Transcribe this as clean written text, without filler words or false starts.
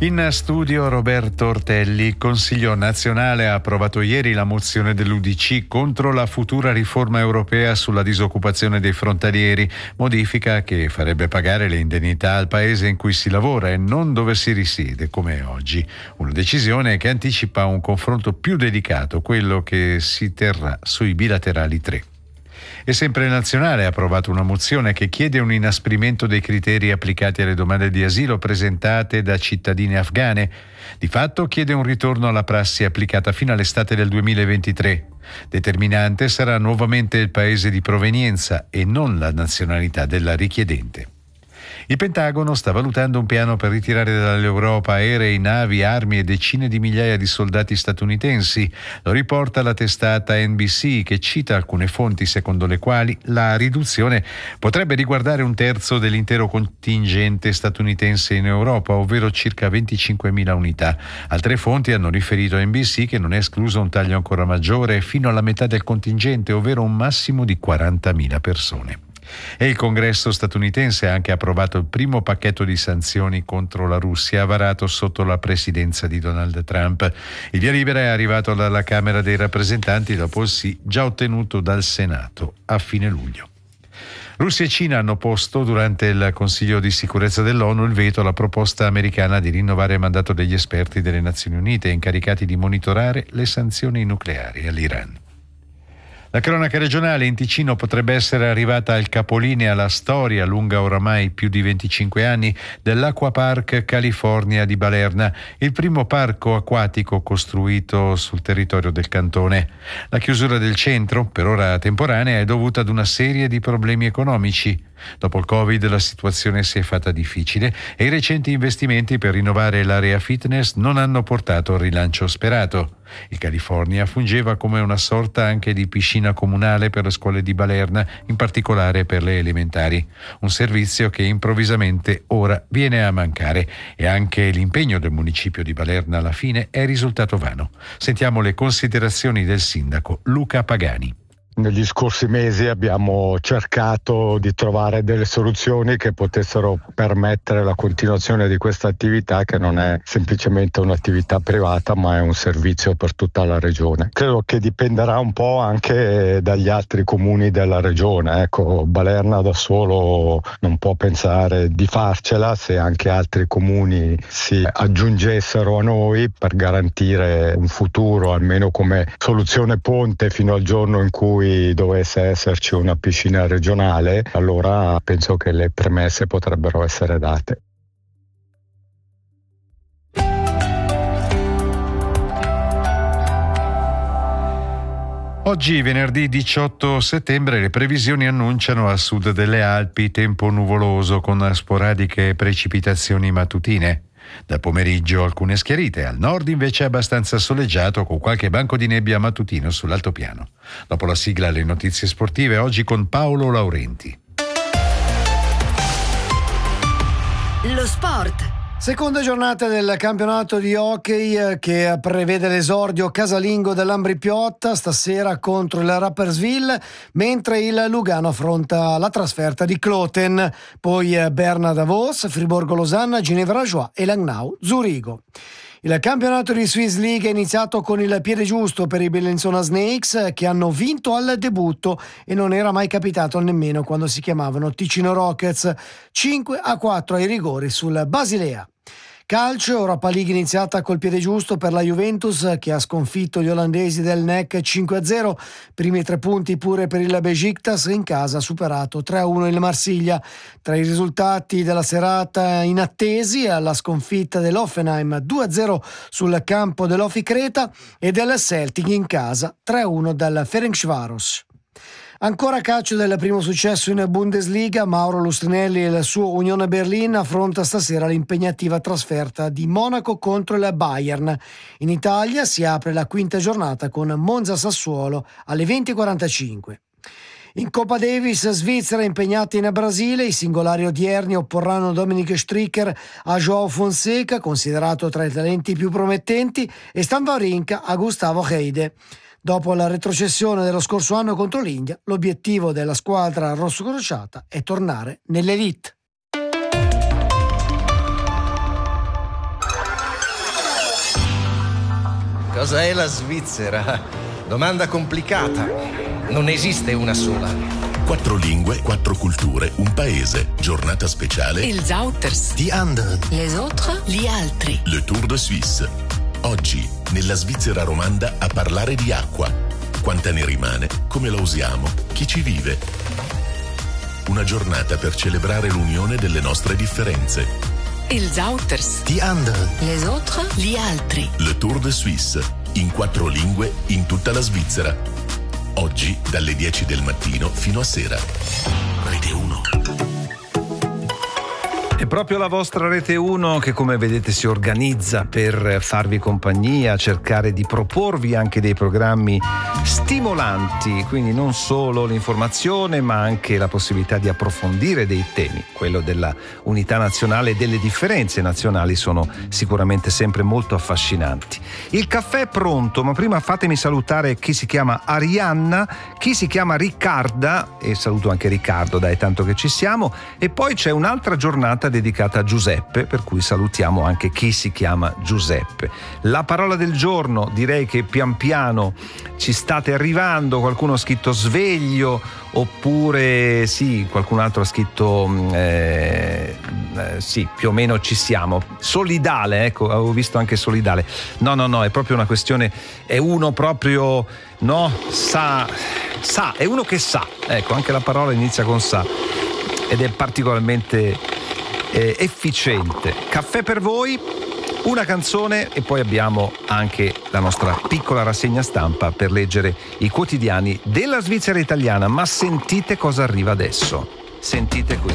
In studio Roberto Ortelli. Consiglio nazionale ha approvato ieri la mozione dell'UDC contro la futura riforma europea sulla disoccupazione dei frontalieri, modifica che farebbe pagare le indennità al paese in cui si lavora e non dove si risiede, come oggi. Una decisione che anticipa un confronto più delicato, quello che si terrà sui bilaterali 3. E sempre il Nazionale ha approvato una mozione che chiede un inasprimento dei criteri applicati alle domande di asilo presentate da cittadine afghane. Di fatto chiede un ritorno alla prassi applicata fino all'estate del 2023. Determinante sarà nuovamente il paese di provenienza e non la nazionalità della richiedente. Il Pentagono sta valutando un piano per ritirare dall'Europa aerei, navi, armi e decine di migliaia di soldati statunitensi. Lo riporta la testata NBC, che cita alcune fonti secondo le quali la riduzione potrebbe riguardare un terzo dell'intero contingente statunitense in Europa, ovvero circa 25.000 unità. Altre fonti hanno riferito a NBC che non è escluso un taglio ancora maggiore fino alla metà del contingente, ovvero un massimo di 40.000 persone. E il Congresso statunitense ha anche approvato il primo pacchetto di sanzioni contro la Russia varato sotto la presidenza di Donald Trump. Il via libera è arrivato dalla Camera dei rappresentanti dopo il sì già ottenuto dal Senato a fine luglio. Russia e Cina hanno posto durante il Consiglio di sicurezza dell'ONU il veto alla proposta americana di rinnovare il mandato degli esperti delle Nazioni Unite incaricati di monitorare le sanzioni nucleari all'Iran. La cronaca regionale: in Ticino potrebbe essere arrivata al capolinea la storia, lunga oramai più di 25 anni, dell'Acquapark California di Balerna, il primo parco acquatico costruito sul territorio del cantone. La chiusura del centro, per ora temporanea, è dovuta ad una serie di problemi economici. Dopo il Covid la situazione si è fatta difficile e i recenti investimenti per rinnovare l'area fitness non hanno portato al rilancio sperato. Il California fungeva come una sorta anche di piscina comunale per le scuole di Balerna, in particolare per le elementari, un servizio che improvvisamente ora viene a mancare, e anche l'impegno del municipio di Balerna alla fine è risultato vano. Sentiamo le considerazioni del sindaco Luca Pagani. Negli scorsi mesi abbiamo cercato di trovare delle soluzioni che potessero permettere la continuazione di questa attività, che non è semplicemente un'attività privata ma è un servizio per tutta la regione. Credo che dipenderà un po' anche dagli altri comuni della regione. Balerna da solo non può pensare di farcela se anche altri comuni si aggiungessero a noi per garantire un futuro, almeno come soluzione ponte fino al giorno in cui dovesse esserci una piscina regionale. Allora penso che le premesse potrebbero essere date. Oggi, venerdì 18 settembre, le previsioni annunciano a sud delle Alpi tempo nuvoloso con sporadiche precipitazioni mattutine. Dal pomeriggio alcune schiarite, al nord invece è abbastanza soleggiato con qualche banco di nebbia mattutino sull'altopiano. Dopo la sigla le notizie sportive, oggi con Paolo Laurenti. Lo sport. Seconda giornata del campionato di hockey che prevede l'esordio casalingo dell'Ambri Piotta stasera contro il Rapperswil, mentre il Lugano affronta la trasferta di Kloten, poi Berna Davos, Friburgo Losanna, Ginevra Ajoie e Langnau Zurigo. Il campionato di Swiss League è iniziato con il piede giusto per i Bellinzona Snakes, che hanno vinto al debutto e non era mai capitato nemmeno quando si chiamavano Ticino Rockets, 5-4 ai rigori sul Basilea. Calcio, Europa League iniziata col piede giusto per la Juventus, che ha sconfitto gli olandesi del NEC 5-0, primi 3 punti pure per il Besiktas, in casa ha superato 3-1 il Marsiglia. Tra i risultati della serata inattesi, alla sconfitta dell'Hoffenheim 2-0 sul campo dell'Ofi Creta e del Celtic in casa 3-1 dal Ferencváros. Ancora calcio del primo successo in Bundesliga, Mauro Lustrinelli e il suo Unione Berlin affronta stasera l'impegnativa trasferta di Monaco contro il Bayern. In Italia si apre la quinta giornata con Monza Sassuolo alle 20:45. In Coppa Davis Svizzera impegnati in Brasile, i singolari odierni opporranno Dominic Stricker a João Fonseca, considerato tra i talenti più promettenti, e Stan Wawrinka a Gustavo Heide. Dopo la retrocessione dello scorso anno contro l'India, l'obiettivo della squadra rossocrociata è tornare nell'elite. Cosa è la Svizzera? Domanda complicata. Non esiste una sola. 4 lingue, 4 culture, un paese. Giornata speciale. Ils Outers. Die anderen. Les autres. Gli altri. Le Tour de Suisse. Oggi, nella Svizzera romanda, a parlare di acqua. Quanta ne rimane? Come la usiamo? Chi ci vive? Una giornata per celebrare l'unione delle nostre differenze. Ils Outers. Die anderen. Les autres. Gli altri. Le Tour de Suisse. In 4 lingue, in tutta la Svizzera. Oggi, dalle 10 del mattino fino a sera. Rete 1. È proprio la vostra Rete 1 che, come vedete, si organizza per farvi compagnia, cercare di proporvi anche dei programmi stimolanti, quindi non solo l'informazione ma anche la possibilità di approfondire dei temi. Quello della unità nazionale e delle differenze nazionali sono sicuramente sempre molto affascinanti. Il caffè è pronto, ma prima fatemi salutare chi si chiama Arianna, chi si chiama Riccarda, e saluto anche Riccardo, dai, tanto che ci siamo, e poi c'è un'altra giornata dedicata a Giuseppe, per cui salutiamo anche chi si chiama Giuseppe. La parola del giorno, direi che pian piano ci state arrivando, qualcuno ha scritto sveglio, oppure sì, qualcun altro ha scritto sì, più o meno ci siamo. Solidale, ecco, avevo visto anche solidale. No, è proprio una questione, è uno proprio, no, sa, è uno che sa, ecco, anche la parola inizia con sa ed è particolarmente efficiente. Caffè per voi, una canzone e poi abbiamo anche la nostra piccola rassegna stampa per leggere i quotidiani della Svizzera italiana. Ma sentite cosa arriva adesso. Sentite qui.